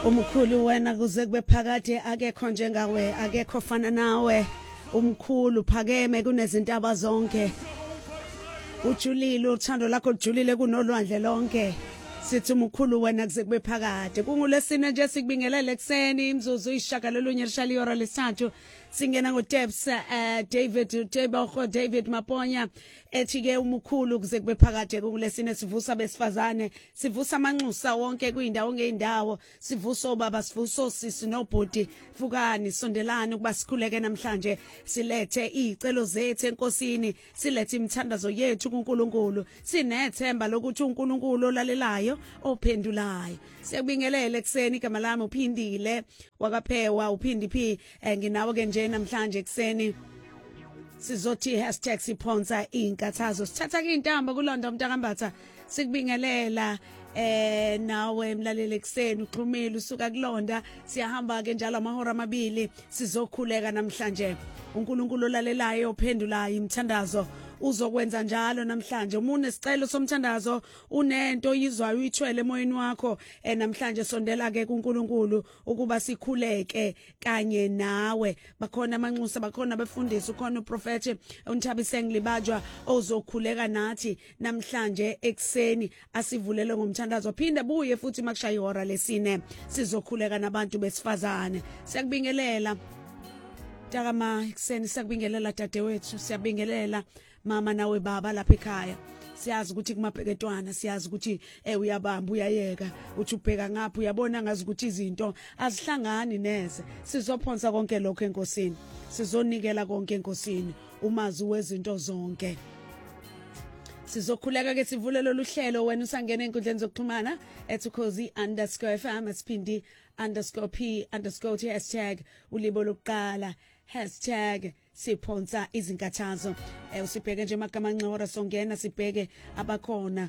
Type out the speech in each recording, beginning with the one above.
Umkhulu wena kuze kube phakade akekho njengawe akekho fana nawe umkhulu phakeme kunezintaba zonke ujulile uthando lakho lujulile kunolwandle lonke sithi umkhulu wena kuze kube phakade kungulesine nje sikubingelele ekseni imzuzu ishagalolunye lishali yora lesithathu singena ngoDebs David Maponya ethi ke umkhulu kuze kube phakade kungulesine sivusa besifazane sivusa amanxusa wonke kuyindawo ngeindawo sivusa obaba sivusa osisi nobhudi fukani sondelani ukuba sikhuleke namhlanje silethe izicelo zethu enkosini silethe imithandazo yethu kuNkulunkulu sinethemba lokuthi uNkulunkulu olalelayo ophendulayo siyabingelele ekseni igama lami uphindile wakaphewa uphindi phi nginawo ke nje namhlanje ekseni sizothi #siphonsa inkathazo sithatha ke intamba kulonda umntakambatha sikubingelela nawe mlaleli ekseni uxhumile usuka kulonda siyahamba ke njalo amahora amabili sizokhuleka namhlanje uNkulunkulu olalelayo ophendulayo imthandazo uzokwenza njalo namhlanje umune sicelo somthandazo unento oyizwayo uyithwele emoyeni wakho namhlanje sondela ke kuNkulunkulu ukuba sikhuleke kanye nawe bakhona amanxusa bakhona befundisi ukhona uprofeti uNthabiseng Libajwa ozokhuleka nathi namhlanje ekseni asivulele ngomthandazo phinde buye futhi makushaya ihora lesine sizokhuleka nabantu besifazane siyakubingelela Takama ekseni siyakubingelela dadewethu siyabingelela mama nawe baba lapha ekhaya siyazi ukuthi kumabheketwana siyazi ukuthi uyabamba uyayeka uthi ubheka ngapha uyabona ngazi ukuthi izinto azihlangani neze sizophonsa konke lokho enkosini sizonikela konke enkosini umazi wezinto zonke sizokhuleka ke sivulele oluhlelo wena usangena enkundleni zokuxhumana @ukhozi_FM @p_p_ ulibo lokuqala #siphonsa izinkathazo usibheke nje amagama ancora songena sibheke abakhona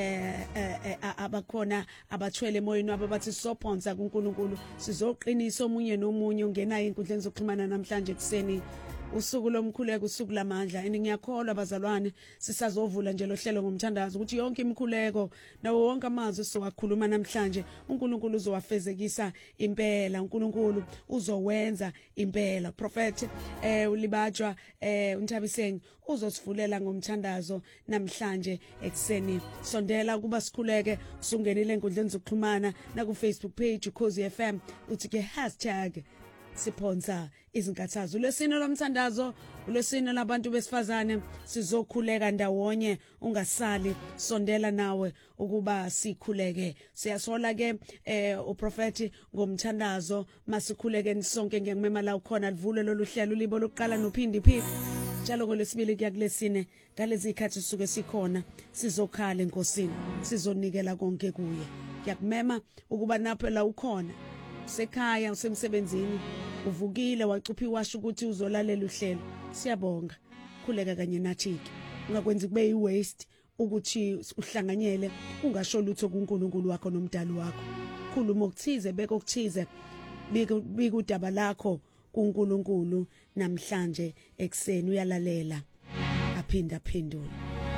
abathwele emoyeni wabo bathi sizophonsa kuNkulunkulu sizoqinisa omunye nomunye ongena enkundleni zokuxhumana namhlanje ekseni usuku lomkhuleko usuku lamandla ngiyakholwa abazalwane sisazovula nje lohlelo ngomthandazo ukuthi yonke imikhuleko nawo wonke amazwi sowakhuluma namhlanje uNkulunkulu uzowafezekisa impela uNkulunkulu uzowenza impela prophet ulibajwa uNthabiseng uzosivulela ngomthandazo namhlanje ekseni sondela ukuba sikhuleke usungenile enkundleni zokuxhumana na ku Facebook page Ukhozi FM uthi ke #siphonsa izinkathazo lesine lomthandazo lesine labantu besifazane sizokhuleka ndawonye ungasali sondela nawe ukuba sikhuleke siyasola ke uprofeti ngomthandazo masikhuleke sonke ngiyamema la ukhona livule loluhlelo libo lokuqala nophindi phi njalo ngolesibili kuya kulesine ngalezi ikhathi suke sikhona sizokhala enkosini sizonikela konke kuye ngiyakumema ukuba napho la ukhona sekhaya usemsebenzini uvukile wacuphi washo ukuthi uzolalela uhlelo siyabonga khuleka kanye nathi ungakwenza kube iwaste ukuthi uhlanganyele ungasho lutho kuNkulunkulu wakho nomdali wakho khuluma okuthize beka okuthize bika udaba lakho kuNkulunkulu namhlanje ekseni uyalalela aphinda phendula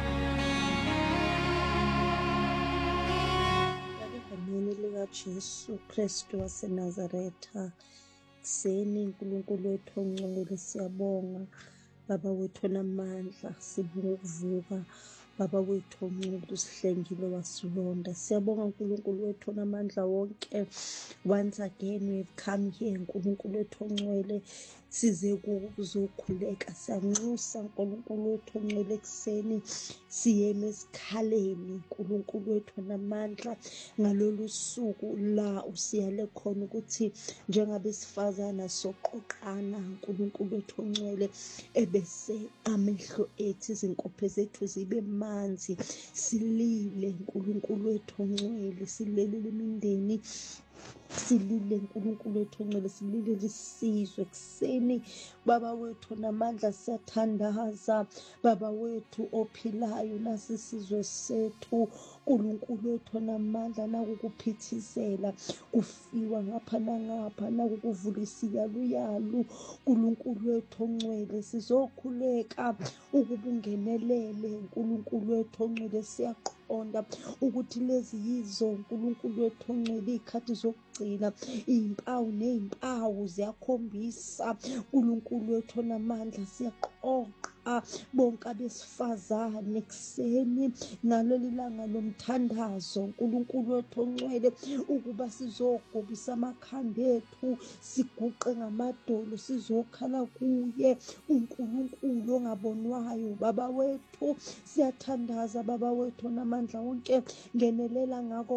Jesu Kristu waseNazaretha kuseni uNkulunkulu wethu ongcwele siyabonga baba wethu onamandla sibonga ukuvuka baba wethu ongcwele usihlengile wasilonda siyabonga uNkulunkulu wethu onamandla wonke once again we've come here uNkulunkulu wethu ongcwele size kuzokhuleka siyanxusa uNkulunkulu wethu ongcwele kuseni siyeme esikhaleni uNkulunkulu wethu namandla ngalolu suku la usiyale khona ukuthi njengabesifazana soqoqana uNkulunkulu wethu ongcwele ebese amehlo ethu izinkophe zethu zibe manzi silile uNkulunkulu wethu ongcwele silelele imindeni silile uNkulunkulu wethu ongcwele silile lisizwe kuseni baba wethu namandla siyathandaza baba wethu ophilayo nasisizwe sethu uNkulunkulu wethu onamandla, nakukuphithizela kufiwa ngapha nangapha, nakukuvula isiyaluyalu. uNkulunkulu wethu ongcwele, sizokhuleka ukuba ungenelele. uNkulunkulu wethu ongcwele, siyaqonda ukuthi lezi yizo, uNkulunkulu wethu ongcwele, iy'khathi zokugcina. Iy'mpawu ney'mpawu ziyakhombisa. uNkulunkulu wethu onamandla, siyaqoqa bonke abesifazane ekuseni ngaleli langa lomthandazo, uNkulunkulu wethu ongcwele, ukuba sizogobisa amakhanda ethu, siguqe ngamadolo, sizokhala kuye uNkulunkulu ongabonwayo. Baba wethu, siyathandaza Baba wethu onamandla wonke, ngenelela ngako